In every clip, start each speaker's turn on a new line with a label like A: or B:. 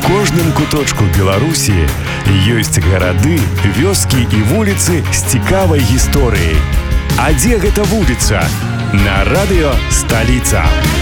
A: кожным куточку Беларусі ёсць гарады, вёскі і вуліцы з цікавай гісторыяй. А дзе гэта вуліца? На радыё «Сталіца».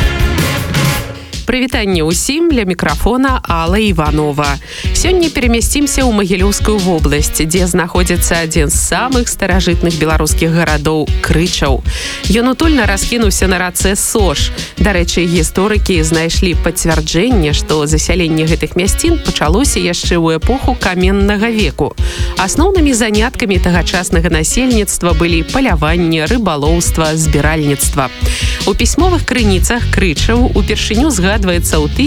B: Прывітанне ўсім, ля мікрафона Алла Іванова. Сёння перамясцімся ў Магілёўскую вобласць, дзе знаходзіцца адзін з самых старажытных беларускіх гарадоў Крычаў. Ён утульна раскінуўся на рацэ Сож. Дарэчы, гісторыкі знайшлі пацвярджэнне, што засяленне гэтых мясцін пачалося яшчэ ў эпоху каменнага веку. Асноўнымі заняткамі тагачаснага насельніцтва былі паляванне, рыбалоўства, збіральніцтва. У пісьмовых крыніцах Крычаў упершыню згадваецца ў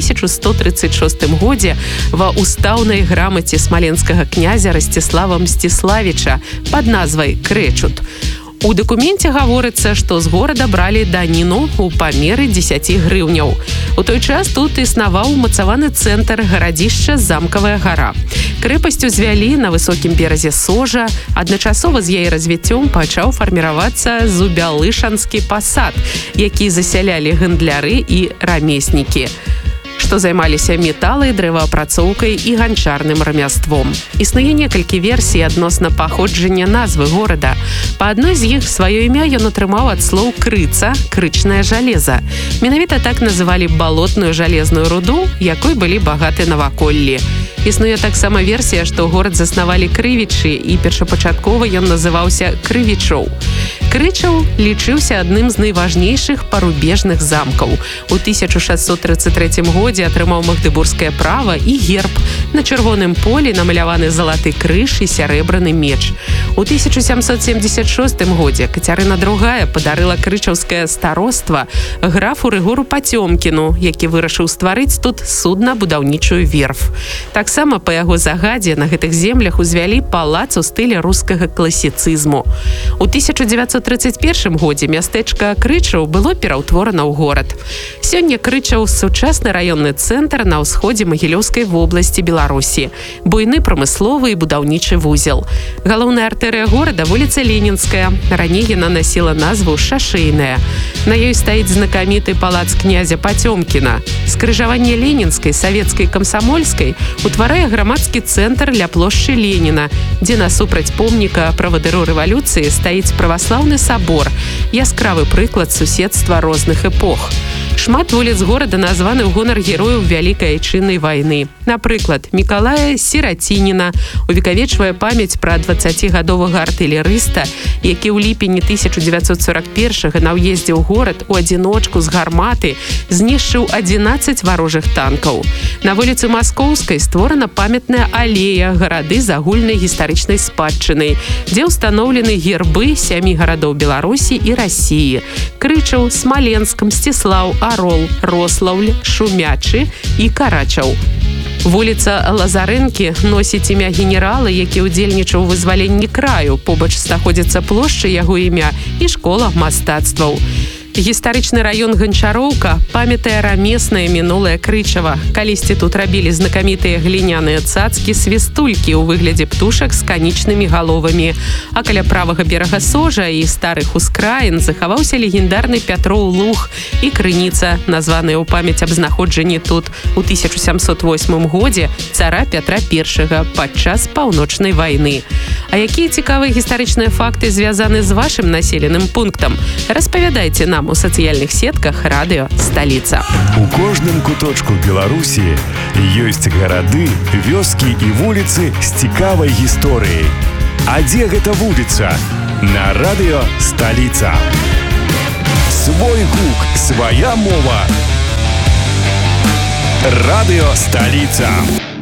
B: 1136 годзе ва устаўнай грамаце смаленскага князя Расціслава Мсціславіча пад назвай Крэчут. У дакуменце гаворыцца, што з горада бралі даніну ў памеры 10 грыўняў. У той час тут існаваў умацаваны цэнтр гарадзішча Замкавая гара. Крэпасць узвялі на высокім беразе Сожа. Адначасова з яе развіццём пачаў фарміравацца Зубялышанскі пасад, які засялялі гандляры і рамеснікі, што займаліся металай, дрэваапрацоўкай і ганчарным рамяством. Існуе некалькі версій адносна паходжання назвы горада. Па адной з іх сваё імя ён атрымаў ад слоў крыца, крычнае жалеза. Менавіта так называлі балотную жалезную руду, якой былі багаты наваколлі. Існуе таксама версія, што горад заснавалі крывічы, і першапачаткова ён называўся Крывічоў. Крычаў лічыўся адным з найважнейшых парубежных замкаў. У 1633 годзе атрымаў магдыбургскае права і герб. На чырвоным полі намаляваны залаты крыж і сярэбраны меч. У 1776 годзе Кацярына II падарыла крычаўскае староства графу Рыгору Пацёмкіну, які вырашыў стварыць тут судна-будаўнічую верф. Таксама па яго загадзе на гэтых землях узвялі палац у стылі рускага класіцызму. У 1931 годзе мястэчка Крычаў было пераўтворана ў горад. Сёння Крычаў сучасны раённы цэнтр на ўсходзе Магілёўскай вобласці Беларусі. Буйны прамысловы і будаўнічы вузел. Галоўная артэрыя горада вуліца Ленінская. Раней яна насіла назву Шашэйная. На ёй стаіць знакаміты палац князя Пацёмкіна. Скрыжаванне Ленінскай, Савецкай, Камсамольскай утварае грамадскі цэнтр ля плошчы Леніна, дзе насупраць помніка правадыру рэвалюцыі стаіць праваслаўны сабор, яскравы прыклад суседства розных эпох. Шмат вуліц горада названы ў гонар герояў Вялікай Айчыннай вайны. Напрыклад, Мікалая Сірацініна увекавечвае памяць пра 20гадовага артылерыста, які ў ліпені 1941 на ўездзе ў горад у адзіночку з гарматы знішчыў 11 варожых танкаў. На вуліцы Маскоўскай створана памятная алея гарады з агульнай гістарычнай спадчынай, дзе ўстаноўлены гербы 7 гарадоў Беларусі і Расіі: Крычаў, Смаленск, Мсціслаў, Арол, Рослаўль, Шумячы і Карачаў. Вуліца Лазарэнкі носіць імя генерала, які ўдзельнічаў у вызваленні краю. Побач знаходзіцца плошча яго імя і школа мастацтваў. Гістарычны раён Ганчароўка памятае рамеснае мінулае Крычава. Калісьці тут рабілі знакамітыя гліняныя цацкі-свістулькі ў выглядзе птушак з канічнымі галовамі. А каля правага берага Сожа і старых ускраін захаваўся легендарны Пятроў луг і крыніца, названая ў памяць аб знаходжанні тут у 1708 годзе цара Пятра I падчас паўночнай вайны. А якія цікавыя гістарычныя факты звязаны з вашым населеным пунктам? Распавядайце нам у сацыяльных сетках радыё «Сталіца».
A: У кожным куточку Беларусі ёсць гарады, вёскі і вуліцы з цікавай гісторыяй. А дзе гэта вуліца? На радыё «Сталіца». Свой гук, свая мова. Радыё «Сталіца».